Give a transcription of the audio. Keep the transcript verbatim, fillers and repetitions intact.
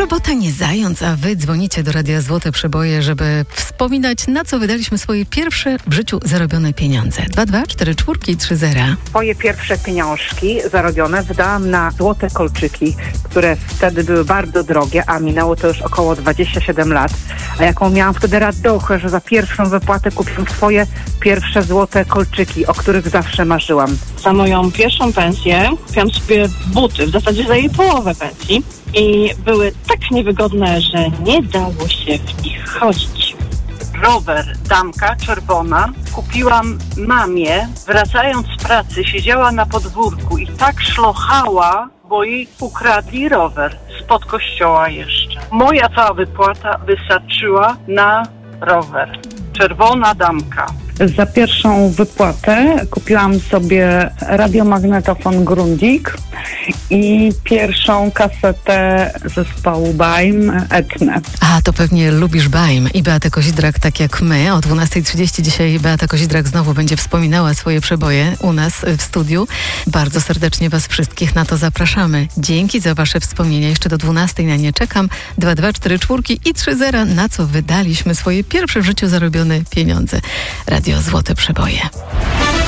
Robota nie zając, a wy dzwonicie do Radia Złote Przeboje, żeby wspominać, na co wydaliśmy swoje pierwsze w życiu zarobione pieniądze. dwa dwa cztery cztery trzy zero. Moje pierwsze pieniążki zarobione wydałam na złote kolczyki, które wtedy były bardzo drogie, a minęło to już około dwadzieścia siedem lat. A jaką miałam wtedy radochę, że za pierwszą wypłatę kupiłam swoje pierwsze złote kolczyki, o których zawsze marzyłam. Za moją pierwszą pensję kupiłam sobie buty, w zasadzie za jej połowę pensji. I były tak niewygodne, że nie dało się w nich chodzić. Rower Damka czerwona kupiłam mamie. Wracając z pracy siedziała na podwórku i tak szlochała, bo jej ukradli rower spod kościoła jeszcze. Moja cała wypłata wystarczyła na rower. Czerwona Damka. Za pierwszą wypłatę kupiłam sobie radiomagnetofon Grundig i pierwszą kasetę zespołu Baim Etnę. A, to pewnie lubisz Baim i Beata Kozidrak, tak jak my. O dwunasta trzydzieści dzisiaj Beata Kozidrak znowu będzie wspominała swoje przeboje u nas w studiu. Bardzo serdecznie was wszystkich na to zapraszamy. Dzięki za wasze wspomnienia. Jeszcze do dwunastej na nie czekam. dwa dwa cztery cztery i trzy zero, na co wydaliśmy swoje pierwsze w życiu zarobione pieniądze. Radio Złote Przeboje.